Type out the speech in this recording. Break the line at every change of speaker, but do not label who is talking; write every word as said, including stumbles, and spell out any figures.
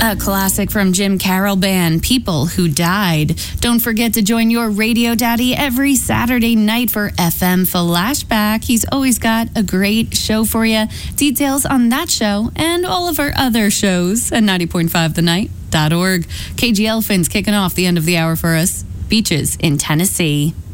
A classic from Jim Carroll Band, People Who Died. Don't forget to join your radio daddy every Saturday night for F M Flashback. He's always got a great show for you. Details on that show and all of our other shows at ninety point five the night dot org. K G Elephants kicking off the end of the hour for us. Beaches in Tennessee.